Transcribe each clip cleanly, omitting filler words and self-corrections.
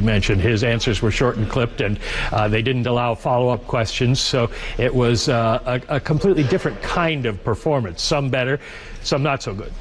mentioned. His answers were short and clipped, and they didn't allow follow-up questions. So it was a completely different kind of performance. Some better, some not so good.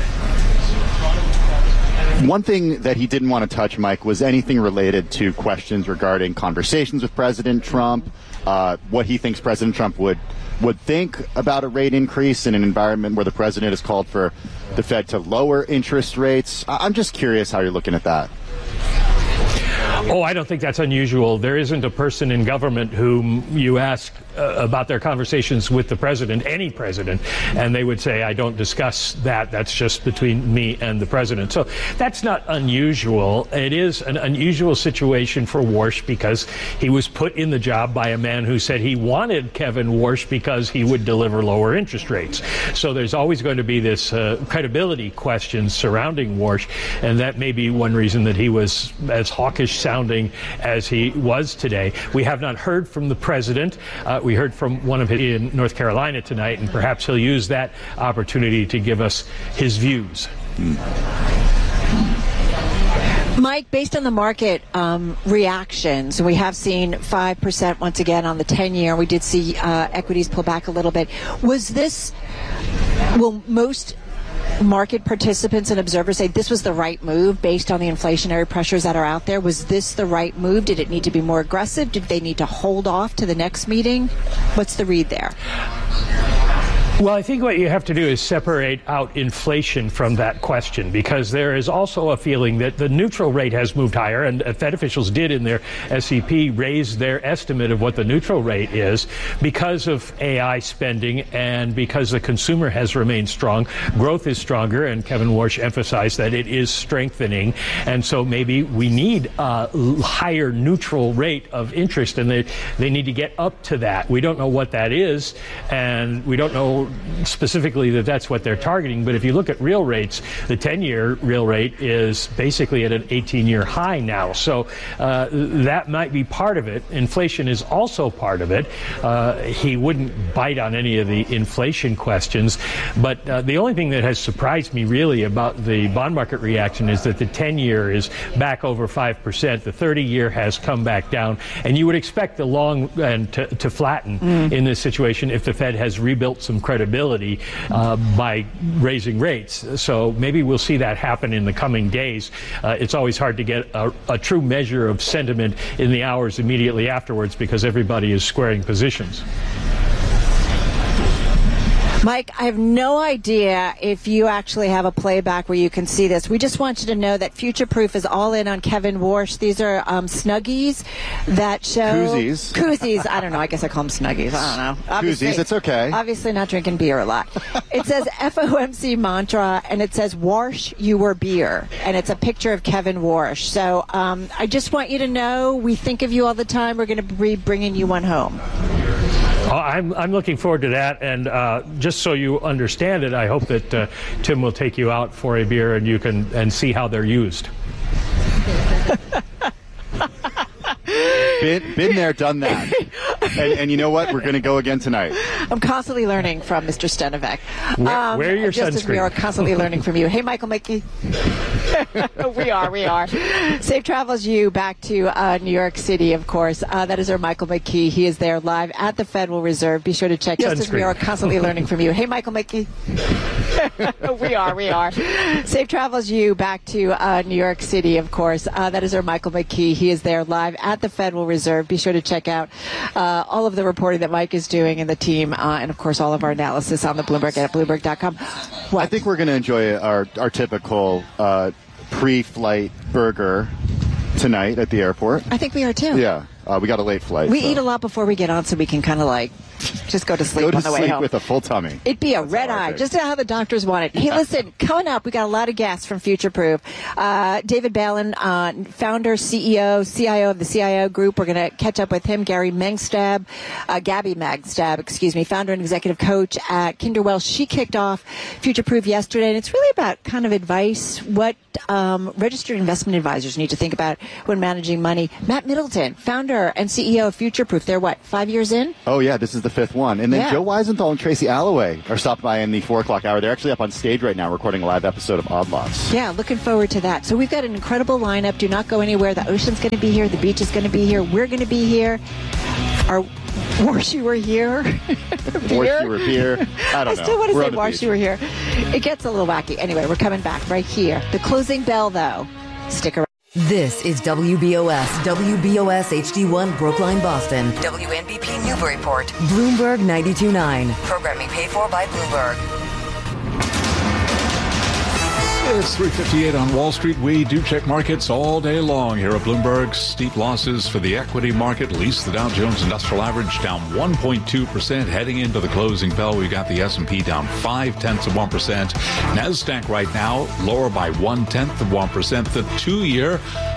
One thing that he didn't want to touch, Mike, was anything related to questions regarding conversations with President Trump, what he thinks President Trump would think about a rate increase in an environment where the president has called for the Fed to lower interest rates. I'm just curious how you're looking at that. Oh, I don't think that's unusual. There isn't a person in government whom you ask about their conversations with the president, any president, and they would say, I don't discuss that. That's just between me and the president. So that's not unusual. It is an unusual situation for Warsh because he was put in the job by a man who said he wanted Kevin Warsh because he would deliver lower interest rates. So there's always going to be this credibility question surrounding Warsh, and that may be one reason that he was as hawkish sounding as he was today. We have not heard from the president. We heard from one of his in North Carolina tonight, and perhaps he'll use that opportunity to give us his views. Mike, based on the market reactions, we have seen 5% once again on the 10-year. We did see equities pull back a little bit. Was this, will most market participants and observers say this was the right move based on the inflationary pressures that are out there? Was this the right move? Did it need to be more aggressive? Did they need to hold off to the next meeting? What's the read there? Well, I think what you have to do is separate out inflation from that question, because there is also a feeling that the neutral rate has moved higher, and Fed officials did in their SEP raise their estimate of what the neutral rate is because of AI spending and because the consumer has remained strong. Growth is stronger, and Kevin Warsh emphasized that it is strengthening, and so maybe we need a higher neutral rate of interest, and they need to get up to that. We don't know what that is, and we don't know specifically that that's what they're targeting, but if you look at real rates, the 10-year real rate is basically at an 18-year high now. So that might be part of it. Inflation is also part of it. He wouldn't bite on any of the inflation questions, but the only thing that has surprised me really about the bond market reaction is that the 10-year is back over 5%. The 30-year has come back down, and you would expect the long end to flatten in this situation if the Fed has rebuilt some credibility by raising rates. So maybe we'll see that happen in the coming days. It's always hard to get a true measure of sentiment in the hours immediately afterwards because everybody is squaring positions. Mike, I have no idea if you actually have a playback where you can see this. We just want you to know that Future Proof is all in on Kevin Warsh. These are Snuggies that show... Koozies. Koozies. I don't know. I guess I call them Snuggies. I don't know. Obviously, Koozies, it's okay. Obviously not drinking beer a lot. It says FOMC mantra, and it says Warsh, you were beer. And it's a picture of Kevin Warsh. So I just want you to know we think of you all the time. We're going to be bringing you one home. I'm looking forward to that, and just so you understand it, I hope that Tim will take you out for a beer and you can see how they're used. Been there, done that. And you know what? We're going to go again tonight. I'm constantly learning from Mr. Stenovec. Wear your just sunscreen. As we are constantly learning from you. Hey, Michael Mickey. We are. Safe travels you back to New York City, of course. That is our Michael McKee. He is there live at the Federal Reserve. Be sure to check. Just as we are constantly learning from you. Hey, Michael Mickey. We are. Safe travels you back to New York City, of course. That is our Michael McKee. He is there live at the Federal Reserve. Be sure to check out all of the reporting that Mike is doing and the team, and of course all of our analysis on the Bloomberg at Bloomberg.com. I think we're going to enjoy our typical pre-flight burger tonight at the airport. I think we are too. Yeah, we got a late flight. We eat a lot before we get on, so we can kind of like just go to sleep on the way home. With a full tummy. It'd be a red eye, just how the doctors want it. Hey, listen, coming up, we got a lot of guests from Future Proof. David Balin, founder, CEO, CIO of the CIO Group. We're going to catch up with him. Gabby Mengstab, founder and executive coach at Kinderwell. She kicked off Future Proof yesterday, and it's really about kind of advice, what registered investment advisors need to think about when managing money. Matt Middleton, founder founder and CEO of Future Proof. They're 5 years in? Oh, yeah, this is the 5th one. And then Joe Weisenthal and Tracy Alloway are stopped by in the 4 o'clock hour. They're actually up on stage right now recording a live episode of Odd Lots. Yeah, looking forward to that. So we've got an incredible lineup. Do not go anywhere. The ocean's going to be here. The beach is going to be here. We're going to be here. Wish you were here. Wish you were here. I don't know. I still want to We're say on the wish beach. you were here. It gets a little wacky. Anyway, we're coming back right here. The closing bell, though. Stick around. This is WBOS HD1 Brookline, Boston. WNBP Newburyport. Bloomberg 92.9. Programming paid for by Bloomberg. It's 3:58 on Wall Street. We do check markets all day long here at Bloomberg. Steep losses for the equity market. At least the Dow Jones Industrial Average down 1.2%. Heading into the closing bell, we got the S&P down 0.5%. NASDAQ right now lower by 0.1%. The 2-year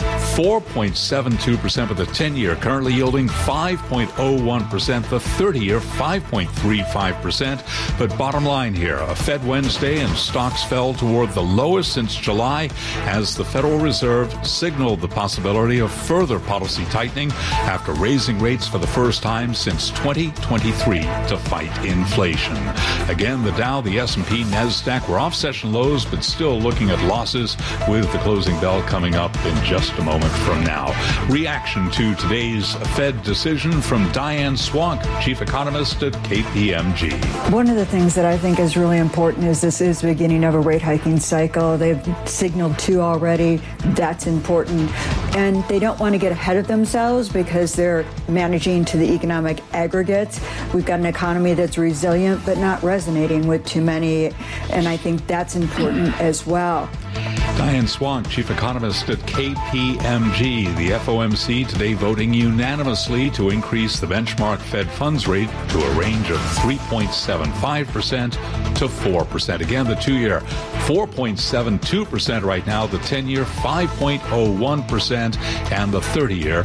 4.72%, but the 10-year currently yielding 5.01%. The 30-year 5.35%. But bottom line here, a Fed Wednesday and stocks fell toward the lowest since July as the Federal Reserve signaled the possibility of further policy tightening after raising rates for the first time since 2023 to fight inflation. Again, the Dow, the S&P, NASDAQ were off session lows, but still looking at losses with the closing bell coming up in just a moment from now. Reaction to today's Fed decision from Diane Swonk, chief economist at KPMG. One of the things that I think is really important is this is the beginning of a rate hiking cycle. They've signaled 2 already. That's important. And they don't want to get ahead of themselves because they're managing to the economic aggregates. We've got an economy that's resilient but not resonating with too many. And I think that's important as well. Diane Swonk, chief economist at KPMG. The FOMC today voting unanimously to increase the benchmark Fed funds rate to a range of 3.75% to 4%. Again, the 2-year 4.72% right now, the 10-year 5.01%, and the 30-year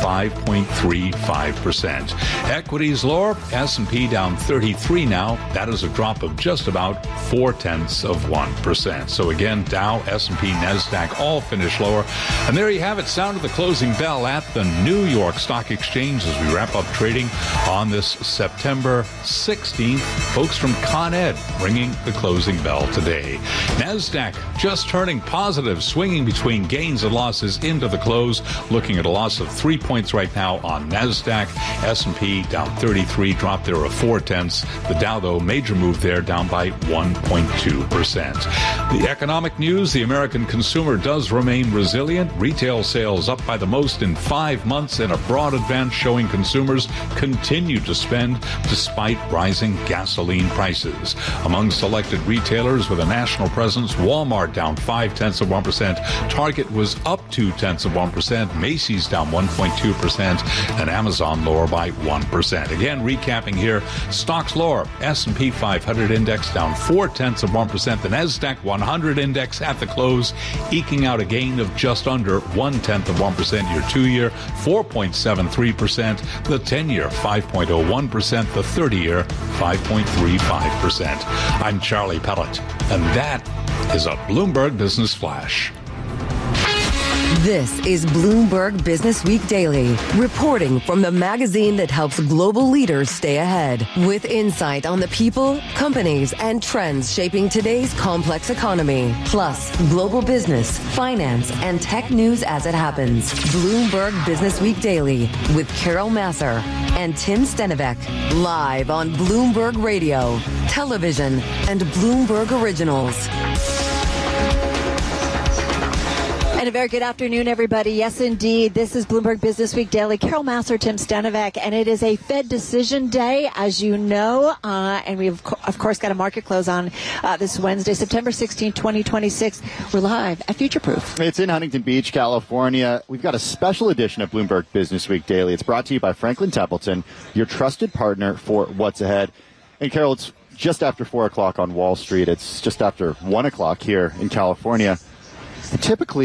5.35%. Equities lower, S&P down 33 now. That is a drop of just about 0.4%. So again, Dow, S&P, NASDAQ all finish lower. And there you have it. Sound of the closing bell at the New York Stock Exchange as we wrap up trading on this September 16th. Folks from Con Ed ringing the closing bell today. NASDAQ just turning positive, swinging between gains and losses into the close. Looking at a loss of 3 points right now on NASDAQ. S&P down 33, drop there of 0.4. The Dow, though, major move there, down by 1.2%. The economic news, the American consumer does remain resilient. Retail sales up by the most in 5 months and a broad advance showing consumers continue to spend despite rising gasoline prices. Among selected retailers with a national presence, Walmart down 0.5%. Target was up 0.2%. Macy's down 1.2%. And Amazon lower by 1%. Again, recapping here, stocks lower. S&P 500 index down 0.4%. The NASDAQ 100 index at the close eking out a gain of just under 0.1%. Your 2-year 4.73%. The 10-year 5.01%. The 30-year 5.35%. I'm Charlie Pellet, and that is a Bloomberg Business Flash. This is Bloomberg Business Week Daily, reporting from the magazine that helps global leaders stay ahead, with insight on the people, companies, and trends shaping today's complex economy, plus global business, finance, and tech news as it happens. Bloomberg Business Week Daily with Carol Massar and Tim Stenivek, live on Bloomberg Radio, television, and Bloomberg Originals. And a very good afternoon, everybody. Yes, indeed. This is Bloomberg Business Week Daily. Carol Massar, Tim Stenivek, and it is a Fed decision day, as you know. And we've, of course, got a market close on this Wednesday, September 16, 2026. We're live at Future Proof. It's in Huntington Beach, California. We've got a special edition of Bloomberg Business Week Daily. It's brought to you by Franklin Templeton, your trusted partner for what's ahead. And, Carol, it's just after 4 o'clock on Wall Street. It's just after 1 o'clock here in California. And typically,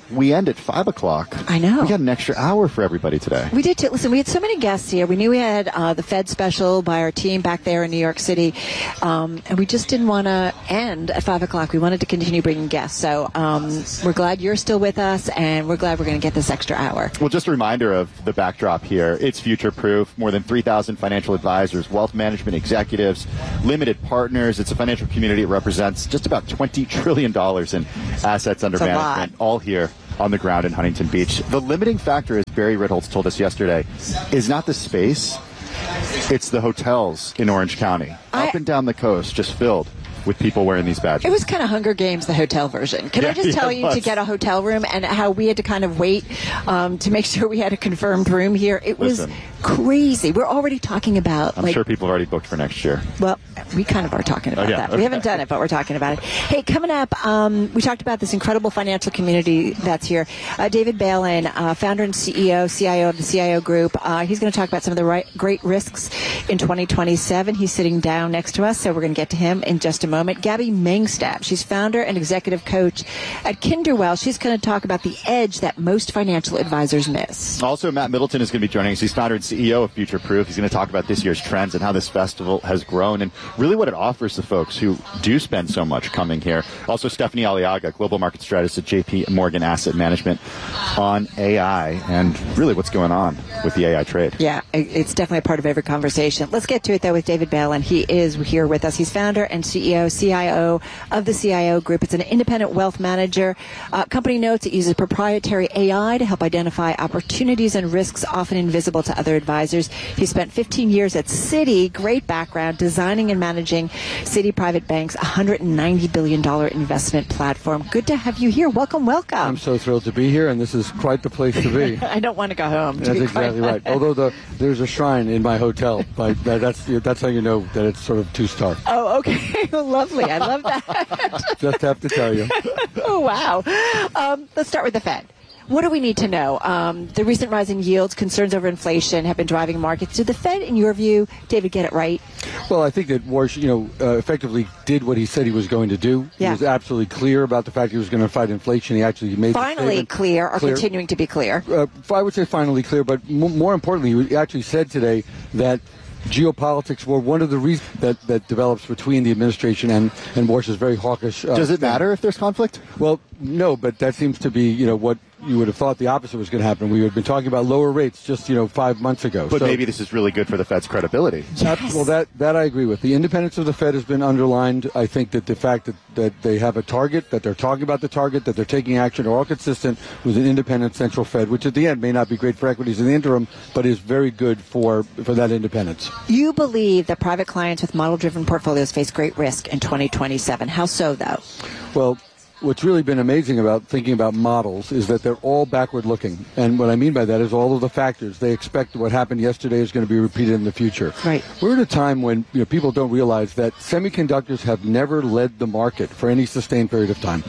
we end at 5 o'clock. I know. We got an extra hour for everybody today. We did too. Listen, we had so many guests here. We knew we had the Fed special by our team back there in New York City, and we just didn't want to end at 5 o'clock. We wanted to continue bringing guests. So we're glad you're still with us, and we're glad we're going to get this extra hour. Well, just a reminder of the backdrop here. It's future-proof. More than 3,000 financial advisors, wealth management executives, limited partners. It's a financial community. It represents just about $20 trillion in assets under management, all here on the ground in Huntington Beach. The limiting factor, as Barry Ritholtz told us yesterday, is not the space. It's the hotels in Orange County, up and down the coast, just filled with people wearing these badges. It was kind of Hunger Games, the hotel version. Can I just tell you to get a hotel room and how we had to kind of wait to make sure we had a confirmed room here? It was crazy. We're already talking about... I'm sure people have already booked for next year. Well, we kind of are talking about that. Okay. We haven't done it, but we're talking about it. Hey, coming up, we talked about this incredible financial community that's here. David Balan, founder and CEO, CIO of the CIO Group. He's going to talk about some of the great risks in 2027. He's sitting down next to us, so we're going to get to him in just a moment. Gabby Mengstaff, she's founder and executive coach at Kinderwell. She's going to talk about the edge that most financial advisors miss. Also, Matt Middleton is going to be joining us. He's founder and CEO of Future Proof. He's going to talk about this year's trends and how this festival has grown and really what it offers to folks who do spend so much coming here. Also, Stephanie Aliaga, global market strategist at JP Morgan Asset Management, on AI and really what's going on with the AI trade. Yeah, it's definitely a part of every conversation. Let's get to it, though, with David Balan. He is here with us. He's founder and CEO, CIO of the CIO Group. It's an independent wealth manager. Company notes it uses proprietary AI to help identify opportunities and risks often invisible to other advisors. He spent 15 years at Citi, great background, designing and managing Citi Private Bank's $190 billion investment platform. Good to have you here. Welcome, welcome. I'm so thrilled to be here, and this is quite the place to be. I don't want to go home. That's exactly right. Although there's a shrine in my hotel, but that's how you know that it's sort of 2-star. Oh, okay. Lovely. I love that. Just have to tell you. Oh, wow. Let's start with the Fed. What do we need to know? The recent rise in yields, concerns over inflation have been driving markets. Did the Fed, in your view, David, get it right? Well, I think that Warsh, effectively did what he said he was going to do. Yeah. He was absolutely clear about the fact he was going to fight inflation. He actually made finally clear, or continuing to be clear. I would say finally clear, but more importantly, he actually said today that geopolitics were one of the reasons that develops between the administration and Warsh's very hawkish. Does it matter if there's conflict? Well, no, but that seems to be, what you would have thought the opposite was going to happen. We had been talking about lower rates just, 5 months ago. But maybe this is really good for the Fed's credibility. Yes. Well, that I agree with. The independence of the Fed has been underlined. I think that the fact that they have a target, that they're talking about the target, that they're taking action, are all consistent with an independent central Fed, which at the end may not be great for equities in the interim, but is very good for that independence. You believe that private clients with model-driven portfolios face great risk in 2027. How so, though? Well, what's really been amazing about thinking about models is that they're all backward-looking. And what I mean by that is all of the factors. They expect what happened yesterday is going to be repeated in the future. Right. We're at a time when people don't realize that semiconductors have never led the market for any sustained period of time.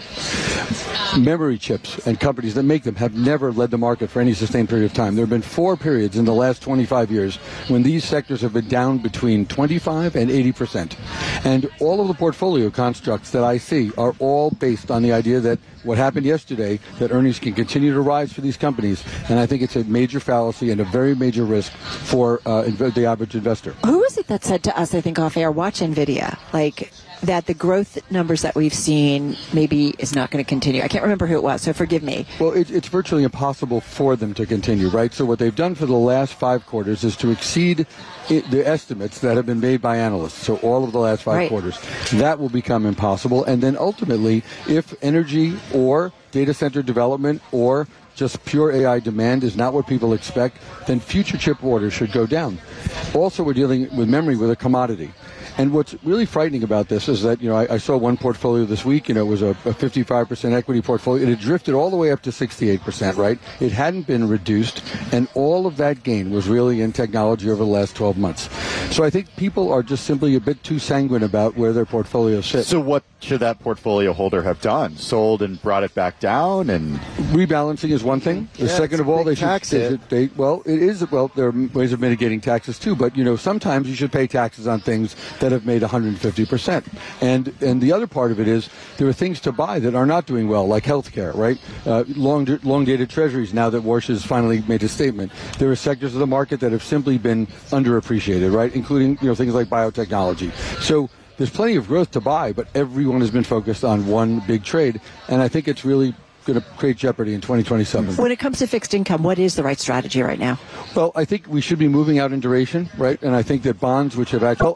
Memory chips and companies that make them have never led the market for any sustained period of time. There have been 4 periods in the last 25 years when these sectors have been down between 25 and 80%. And all of the portfolio constructs that I see are all based on the idea that what happened yesterday, that earnings can continue to rise for these companies. And I think it's a major fallacy and a very major risk for the average investor. Who is it that said to us, I think off air, watch NVIDIA, that the growth numbers that we've seen maybe is not going to continue? I can't remember who it was, so forgive me. Well, it's virtually impossible for them to continue, right? So what they've done for the last 5 quarters is to exceed the estimates that have been made by analysts. So all of the last 5 quarters. That will become impossible. And then ultimately, if energy or data center development or just pure AI demand is not what people expect, then future chip orders should go down. Also, we're dealing with memory with a commodity. And what's really frightening about this is that, I saw one portfolio this week, it was a 55% equity portfolio. It had drifted all the way up to 68%, right? It hadn't been reduced, and all of that gain was really in technology over the last 12 months. So I think people are just simply a bit too sanguine about where their portfolio sits. So what should that portfolio holder have done? Sold and brought it back down? And rebalancing is one thing. The second of all, they should tax it. There are ways of mitigating taxes too, but sometimes you should pay taxes on things that have made 150%. And the other part of it is there are things to buy that are not doing well, like healthcare, right? Long dated treasuries now that Warsh has finally made a statement. There are sectors of the market that have simply been underappreciated, right? Including things like biotechnology. So there's plenty of growth to buy, but everyone has been focused on one big trade, and I think it's really going to create jeopardy in 2027. When it comes to fixed income, what is the right strategy right now? Well, I think we should be moving out in duration, right? And I think that bonds which have actually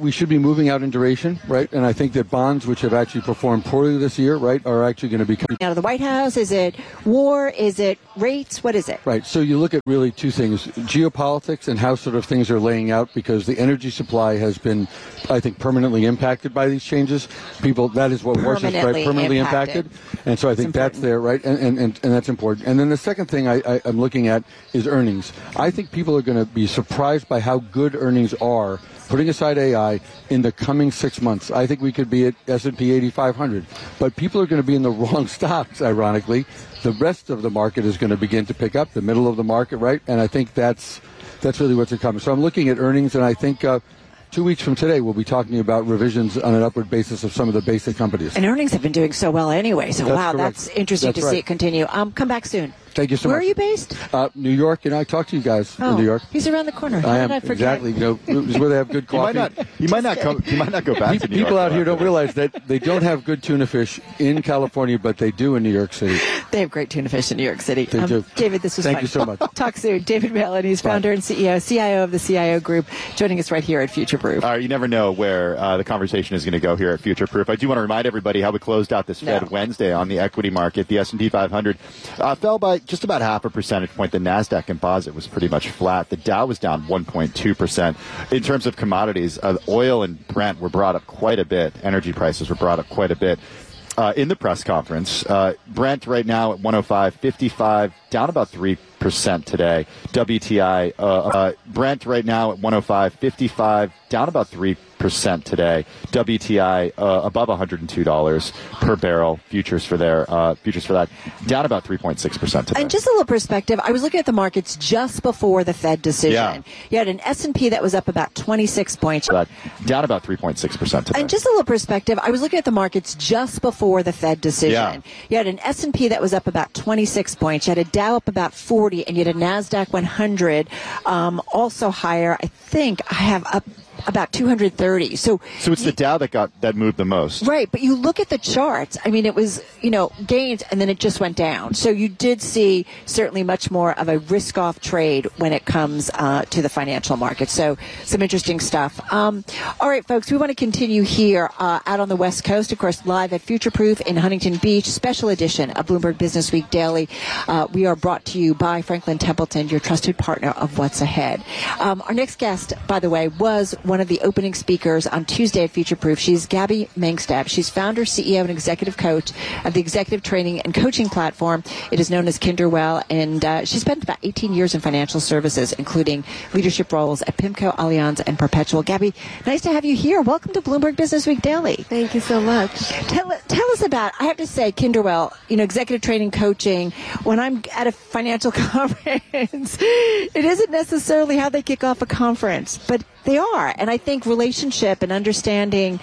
performed poorly this year, right, are actually going to be coming out of the White House. Is it war? Is it rates? What is it? Right. So you look at really two things: geopolitics and how sort of things are laying out, because the energy supply has been, I think, permanently impacted by these changes. That is what Warsh is, right? Permanently impacted. And so I think that's there. Right, and that's important. And then the second thing I'm looking at is earnings. I think people are going to be surprised by how good earnings are, putting aside AI, in the coming 6 months. I think we could be at S&P 8,500, but people are going to be in the wrong stocks, ironically. The rest of the market is going to begin to pick up, the middle of the market, right? And I think that's really what's coming. So I'm looking at earnings, and I think 2 weeks from today, we'll be talking about revisions on an upward basis of some of the basic companies. And earnings have been doing so well anyway. So, that's correct. That's interesting to see it continue. Come back soon. Thank you so much. Where are you based? New York. I talked to you guys in New York. He's around the corner. I am, exactly. It's where they have good coffee. You might not go back to New York. People out here don't realize that they don't have good tuna fish in California, but they do in New York City. They have great tuna fish in New York City. They do. David, this was fun. Thank you so much. Talk soon. David Malin, he's founder and CIO of the CIO Group, joining us right here at Future Proof. You never know where the conversation is going to go here at Future Proof. I do want to remind everybody how we closed out this Fed Wednesday on the equity market. The S&P 500 fell by just about 0.5 percentage point. The NASDAQ composite was pretty much flat. The Dow was down 1.2%. In terms of commodities, oil and Brent were brought up quite a bit. Energy prices were brought up quite a bit. In the press conference, Brent right now at 105.55, down about 3% today. WTI, Brent right now at 105.55, down about 3% today. WTI above $102 per barrel. Futures for that down about 3.6% today. And just a little perspective, I was looking at the markets just before the Fed decision. Yeah. You had an S&P that was up about 26 points. Down about 3.6% today. And just a little perspective, I was looking at the markets just before the Fed decision. Yeah. You had an S&P that was up about 26 points. You had a Dow up about 40, and you had a NASDAQ 100 also higher. I think I have up about 230. So it's the Dow that moved the most. Right, but you look at the charts. I mean, it was, gains, and then it just went down. So you did see certainly much more of a risk-off trade when it comes to the financial market. So some interesting stuff. All right, folks, we want to continue here out on the West Coast, of course, live at Future Proof in Huntington Beach, special edition of Bloomberg Business Week Daily. We are brought to you by Franklin Templeton, your trusted partner of What's Ahead. Our next guest, by the way, was one of the opening speakers on Tuesday at Future Proof. She's Gabby Mengstad. She's founder, CEO, and executive coach of the executive training and coaching platform. It is known as Kinderwell, and she spent about 18 years in financial services, including leadership roles at PIMCO, Allianz, and Perpetual. Gabby, nice to have you here. Welcome to Bloomberg Business Week Daily. Thank you so much. Tell us about, I have to say, Kinderwell, executive training, coaching. When I'm at a financial conference, it isn't necessarily how they kick off a conference, but they are. And I think relationship and understanding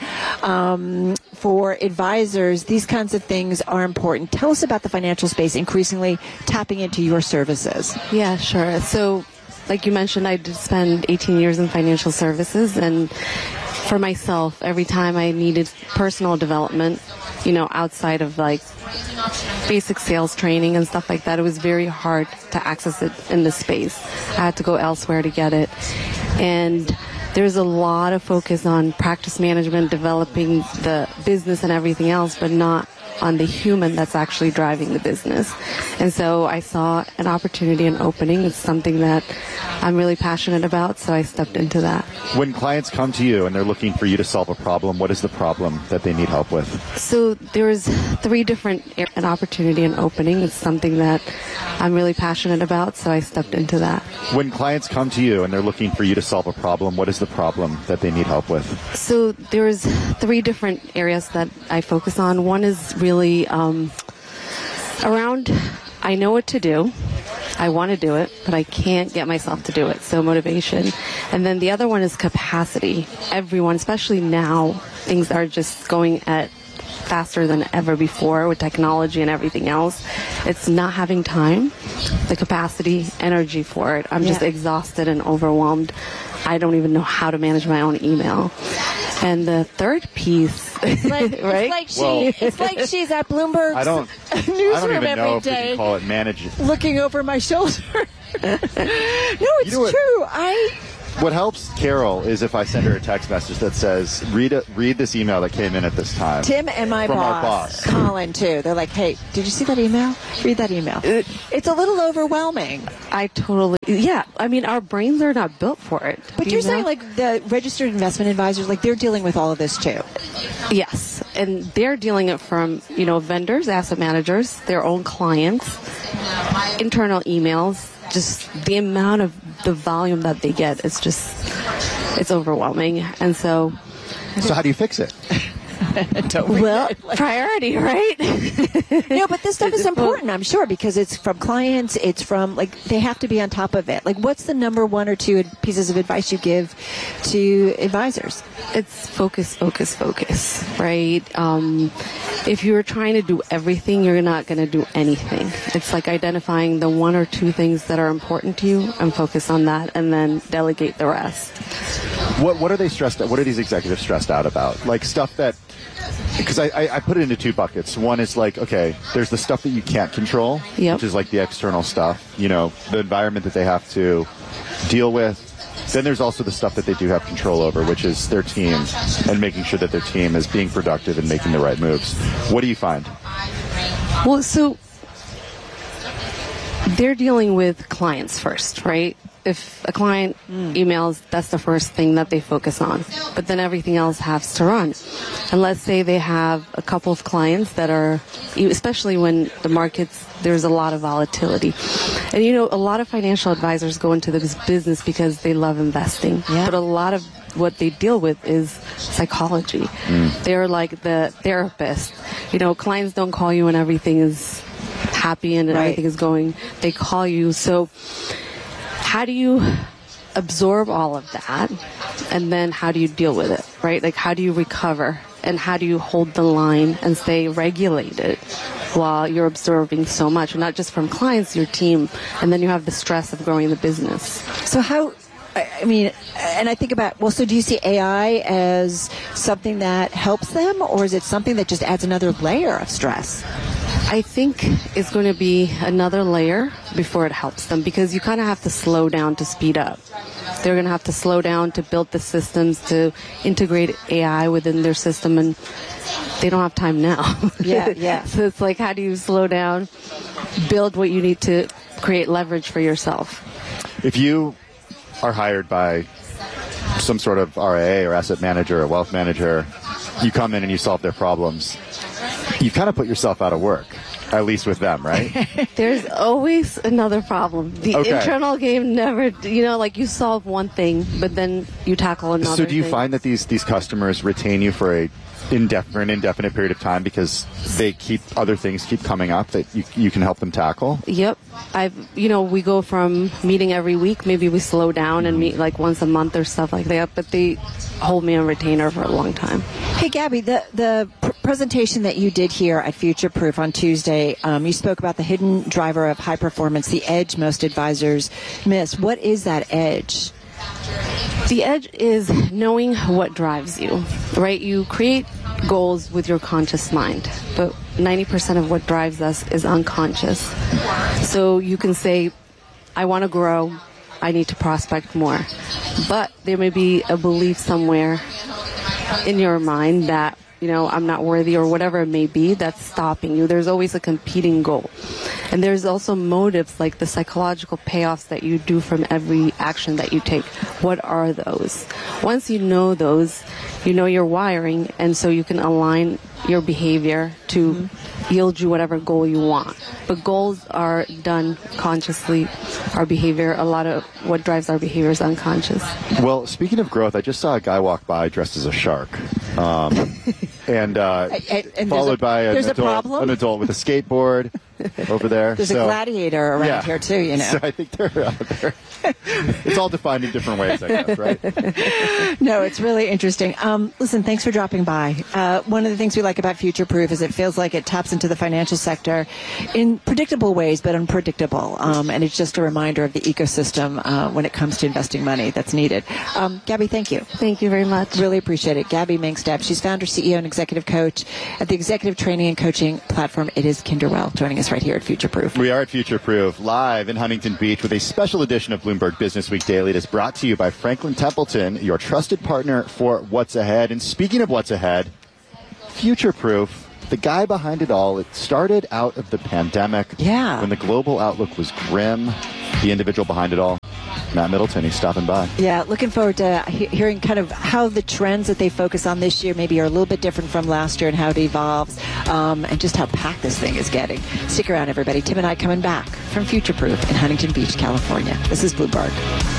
for advisors, these kinds of things are important. Tell us about the financial space increasingly tapping into your services. Yeah, sure. So, like you mentioned, I did spend 18 years in financial services, and for myself, every time I needed personal development, outside of like basic sales training and stuff like that, it was very hard to access it in this space. I had to go elsewhere to get it. And there's a lot of focus on practice management, developing the business and everything else, but not on the human that's actually driving the business. And so I saw an opportunity, an opening. It's something that I'm really passionate about, so I stepped into that. When clients come to you and they're looking for you to solve a problem, what is the problem that they need help with? So there's 3 different an opportunity, an opening. It's something that I'm really passionate about, so I stepped into that. When clients come to you and they're looking for you to solve a problem, what is the problem that they need help with? So there's 3 different areas that I focus on. One is really around, I know what to do. I want to do it, but I can't get myself to do it. So motivation. And then the other one is capacity. Everyone, especially now, things are just going at faster than ever before with technology and everything else. It's not having time, the capacity, energy for it. I'm just exhausted and overwhelmed. I don't even know how to manage my own email. And the third piece, like, right? It's like she's at Bloomberg's newsroom every day. If we can call it manage. Looking over my shoulder. No, it's true. What helps Carol is if I send her a text message that says, read this email that came in at this time. Tim and my boss, Colin, too. They're like, hey, did you see that email? Read that email. It's a little overwhelming. I mean, our brains are not built for it. But you're saying, like, the registered investment advisors, like, they're dealing with all of this, too. Yes. And they're dealing it from, vendors, asset managers, their own clients, internal emails. Just the amount of the volume that they get, it's overwhelming. And so how do you fix it? Priority, right? But this stuff is important, I'm sure, because it's from clients, it's from, like, they have to be on top of it. Like, what's the number 1 or 2 pieces of advice you give to advisors? It's focus, right? If you're trying to do everything, you're not going to do anything. It's like identifying the 1 or 2 things that are important to you and focus on that, and then delegate the rest. What are they stressed out? What are these executives stressed out about? Like stuff that, because I put it into 2 buckets. One is like, okay, there's the stuff that you can't control, which is like the external stuff, the environment that they have to deal with. Then there's also the stuff that they do have control over, which is their team and making sure that their team is being productive and making the right moves. What do you find? Well, so they're dealing with clients first, right? If a client emails, that's the first thing that they focus on. But then everything else has to run. And let's say they have a couple of clients that are, especially when the markets, there's a lot of volatility. And a lot of financial advisors go into this business because they love investing. Yeah. But a lot of what they deal with is psychology. They're like the therapist. Clients don't call you when everything is happy and everything is going. They call you. So how do you absorb all of that, and then how do you deal with it, right? Like, how do you recover, and how do you hold the line and stay regulated while you're absorbing so much, not just from clients, your team, and then you have the stress of growing the business. So and I think about, so do you see AI as something that helps them, or is it something that just adds another layer of stress? I think it's going to be another layer before it helps them, because you kind of have to slow down to speed up. They're going to have to slow down to build the systems to integrate AI within their system, and they don't have time now. Yeah. So it's like, how do you slow down, build what you need to create leverage for yourself? If you are hired by some sort of RIA or asset manager or wealth manager, you come in and you solve their problems, you've kind of put yourself out of work, at least with them, right? There's always another problem. The internal game never, like you solve one thing, but then you tackle another So do you thing. find that these customers retain you for an indefinite period of time because other things keep coming up that you can help them tackle? Yep. We go from meeting every week, maybe we slow down and meet like once a month or stuff like that, but they hold me on retainer for a long time. Hey, Gabby, the presentation that you did here at Future Proof on Tuesday, you spoke about the hidden driver of high performance, the edge most advisors miss. What is that edge? The edge is knowing what drives you, right? You create goals with your conscious mind, but 90% of what drives us is unconscious. So you can say, I want to grow, I need to prospect more. But there may be a belief somewhere in your mind that I'm not worthy or whatever it may be that's stopping you. There's always a competing goal. And there's also motives like the psychological payoffs that you do from every action that you take. What are those? Once you know those, you know your wiring, and so you can align your behavior to yield you whatever goal you want. But goals are done consciously. Our behavior, a lot of what drives our behavior is unconscious. Well, speaking of growth, I just saw a guy walk by dressed as a shark. And followed by an adult with a skateboard over there. There's a gladiator around here too, So I think they're it's all defined in different ways, I guess, right? No, it's really interesting. Listen, thanks for dropping by. One of the things we like about Future Proof is it feels like it taps into the financial sector in predictable ways, but unpredictable. And it's just a reminder of the ecosystem when it comes to investing money that's needed. Gabby, thank you. Thank you very much. Really appreciate it. Gabby Mengstep, she's founder, CEO, and executive coach at the executive training and coaching platform It Is Kinderwell, joining us right here at Future Proof. We are at Future Proof, live in Huntington Beach with a special edition of Bloomberg Business Week Daily. It is brought to you by Franklin Templeton, your trusted partner for what's ahead. And speaking of what's ahead, Future Proof, the guy behind it all, it started out of the pandemic when the global outlook was grim. The individual behind it all, Matt Middleton, he's stopping by. Yeah, looking forward to hearing kind of how the trends that they focus on this year maybe are a little bit different from last year and how it evolves, and just how packed this thing is getting. Stick around, everybody. Tim and I coming back from Future Proof in Huntington Beach, California. This is Bloomberg.